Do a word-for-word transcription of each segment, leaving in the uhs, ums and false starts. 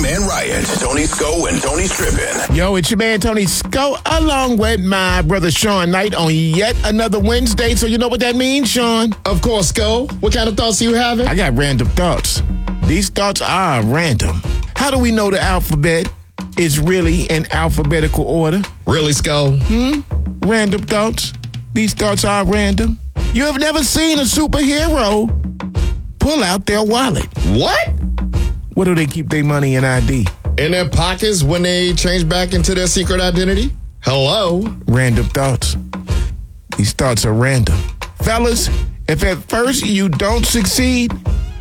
one-man riot. Tony Sko and Tony Strippin. Yo, it's your man Tony Sko along with my brother Sean Knight on yet another Wednesday. So you know what that means, Sean? Of course, Sko. What kind of thoughts are you having? I got random thoughts. These thoughts are random. How do we know the alphabet is really in alphabetical order? Really, Sko? Hmm? Random thoughts. These thoughts are random. You have never seen a superhero pull out their wallet. What? Where do they keep their money and I D? In their pockets when they change back into their secret identity? Hello? Random thoughts. These thoughts are random. Fellas, if at first you don't succeed,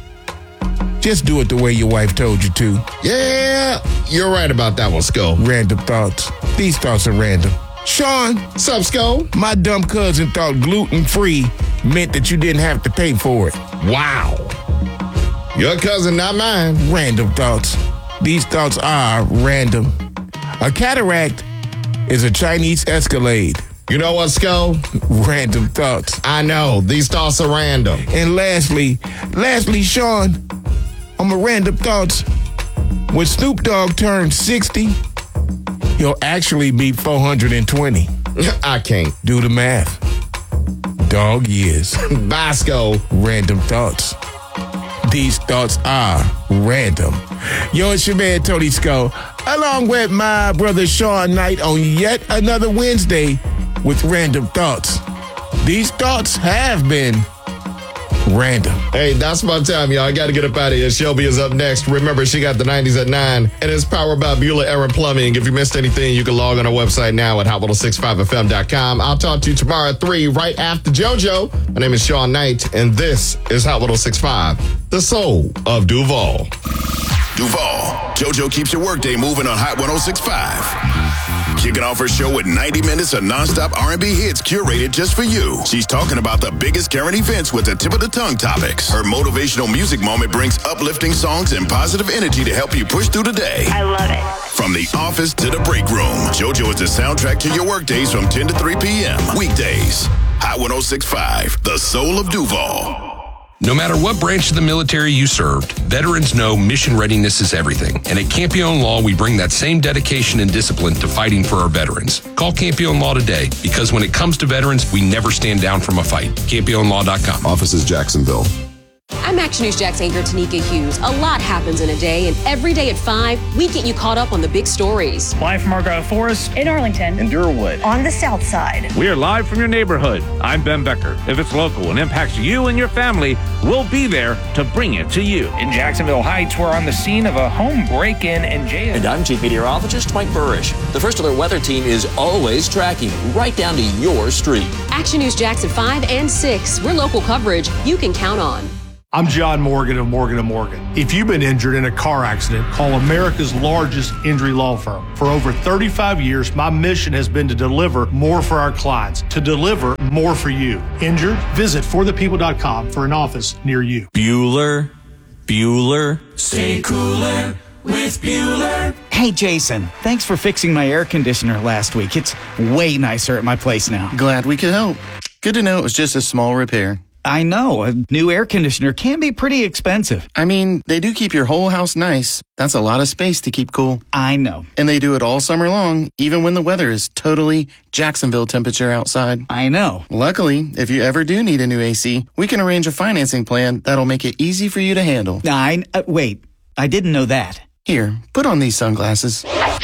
just do it the way your wife told you to. Yeah, you're right about that one, Sko. Random thoughts. These thoughts are random. Sean. What's up, Sko? My dumb cousin thought gluten-free meant that you didn't have to pay for it. Wow. Your cousin, not mine. Random thoughts. These thoughts are random. A cataract is a Chinese Escalade. You know what, Sko? Random thoughts. I know. These thoughts are random. And lastly, lastly, Sean, on my random thoughts, when Snoop Dogg turns sixty, he'll actually be four hundred twenty. I can't. Do the math. Dog years. Bye, Sko. Random thoughts. These thoughts are random. Yo, it's your man, Tony Sko, along with my brother Sean Knight on yet another Wednesday with Random Thoughts. These thoughts have been random. Hey, that's my time, y'all. I got to get up out of here. Shelby is up next. Remember, she got the nineties at nine, and it's powered by Bueller Aaron Plumbing. If you missed anything, you can log on our website now at hot one oh six five f m dot com. I'll talk to you tomorrow at three, right after JoJo. My name is Sean Knight, and this is Hot one oh six point five, the soul of Duval. Duval. JoJo keeps your workday moving on Hot one oh six point five. Kicking off her show with ninety minutes of nonstop R and B hits curated just for you. She's talking about the biggest current events with the tip of the tongue topics. Her motivational music moment brings uplifting songs and positive energy to help you push through the day. I love it. From the office to the break room, JoJo is the soundtrack to your workdays from ten to three p.m. Weekdays. Hot one oh six point five, the soul of Duval. No matter what branch of the military you served, veterans know mission readiness is everything. And at Campione Law, we bring that same dedication and discipline to fighting for our veterans. Call Campione Law today, because when it comes to veterans, we never stand down from a fight. Campione Law dot com. Office is Jacksonville. I'm Action News Jax anchor Tanika Hughes. A lot happens in a day, and every day at five, we get you caught up on the big stories. Live from Argyle Forest, in Arlington, in Durwood, on the South Side. We are live from your neighborhood. I'm Ben Becker. If it's local and impacts you and your family, we'll be there to bring it to you. In Jacksonville Heights, we're on the scene of a home break-in and jail. And I'm Chief Meteorologist Mike Burrish. The First Alert Weather Team is always tracking right down to your street. Action News Jax at five and six. We're local coverage you can count on. I'm John Morgan of Morgan and Morgan. If you've been injured in a car accident, call America's largest injury law firm. For over thirty-five years, my mission has been to deliver more for our clients, to deliver more for you. Injured? Visit for the people dot com for an office near you. Bueller, Bueller. Stay cooler with Bueller. Hey, Jason, thanks for fixing my air conditioner last week. It's way nicer at my place now. Glad we could help. Good to know it was just a small repair. I know. A new air conditioner can be pretty expensive. I mean, they do keep your whole house nice. That's a lot of space to keep cool. I know. And they do it all summer long, even when the weather is totally Jacksonville temperature outside. I know. Luckily, if you ever do need a new A C, we can arrange a financing plan that'll make it easy for you to handle. I, uh, wait, I didn't know that. Here, put on these sunglasses.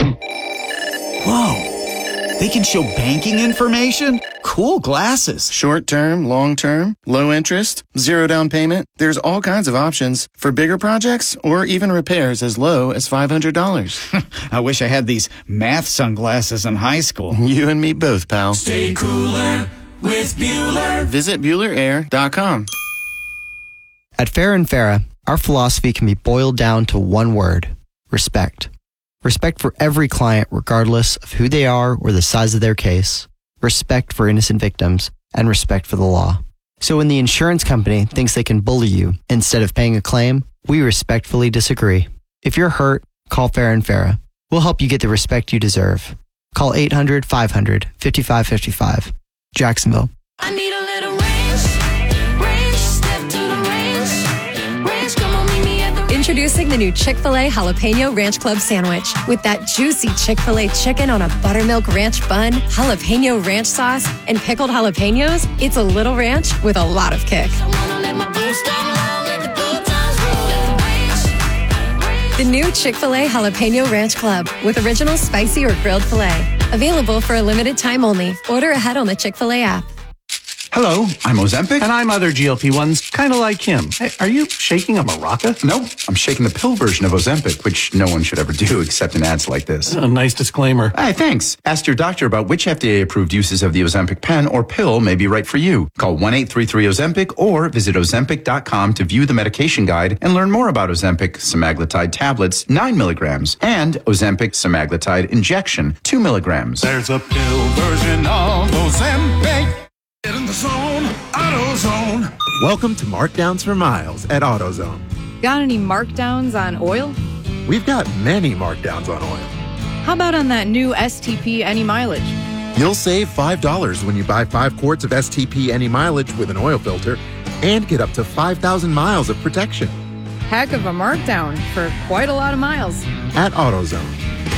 Whoa. They can show banking information? Cool glasses. Short term, long term, low interest, zero down payment. There's all kinds of options for bigger projects or even repairs as low as five hundred dollars. I wish I had these math sunglasses in high school. You and me both, pal. Stay cooler with Bueller. Visit Bueller Air dot com. At Farah and Farah, our philosophy can be boiled down to one word: respect. Respect for every client, regardless of who they are or the size of their case. Respect for innocent victims, and respect for the law. So when the insurance company thinks they can bully you instead of paying a claim, we respectfully disagree. If you're hurt, call Farah and Farah. We'll help you get the respect you deserve. Call eight hundred, five hundred, fifty-five fifty-five. Jacksonville. I need a little range. Range, step to the range. Range, come on, meet me at the range. Introducing the new Chick-fil-A Jalapeno Ranch Club Sandwich. With that juicy Chick-fil-A chicken on a buttermilk ranch bun, jalapeno ranch sauce, and pickled jalapenos, it's a little ranch with a lot of kick. The new Chick-fil-A Jalapeno Ranch Club with original spicy or grilled filet. Available for a limited time only. Order ahead on the Chick-fil-A app. Hello, I'm Ozempic. And I'm other G L P ones, kind of like him. Hey, are you shaking a maraca? No, I'm shaking the pill version of Ozempic, which no one should ever do except in ads like this. A nice disclaimer. Hey, thanks. Ask your doctor about which F D A-approved uses of the Ozempic pen or pill may be right for you. Call one eight three three Ozempic or visit ozempic dot com to view the medication guide and learn more about Ozempic semaglutide tablets, nine milligrams, and Ozempic semaglutide injection, two milligrams. There's a pill version of Ozempic. Get in the zone, AutoZone. Welcome to Markdowns for Miles at AutoZone. Got any markdowns on oil? We've got many markdowns on oil. How about on that new S T P Any Mileage? You'll save five dollars when you buy five quarts of S T P Any Mileage with an oil filter and get up to five thousand miles of protection. Heck of a markdown for quite a lot of miles. At AutoZone.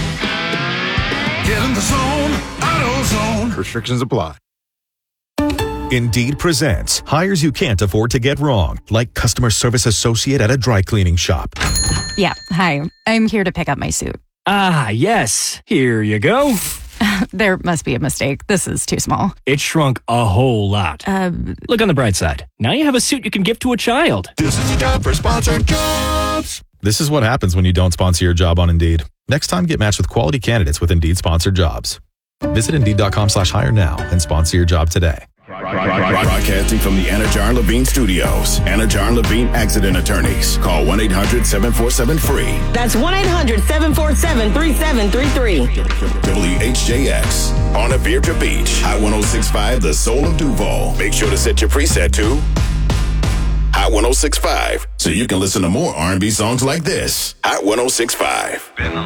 Get in the zone, AutoZone. Restrictions apply. Indeed presents hires you can't afford to get wrong, like customer service associate at a dry cleaning shop. Yeah, hi. I'm here to pick up my suit. Ah, yes. Here you go. There must be a mistake. This is too small. It shrunk a whole lot. Uh, Look on the bright side. Now you have a suit you can give to a child. This is time for sponsored jobs. This is what happens when you don't sponsor your job on Indeed. Next time, get matched with quality candidates with Indeed sponsored jobs. Visit Indeed.com slash hire now and sponsor your job today. Broadcasting from the Anajar Levine Studios. Anajar Levine Accident Attorneys. Call one eight hundred seven four seven free. That's one eight hundred seven four seven three seven three three. W H J X. On a Virginia Beach. Hot one oh six point five, the soul of Duval. Make sure to set your preset to Hot one oh six point five so you can listen to more R and B songs like this. Hot one oh six point five.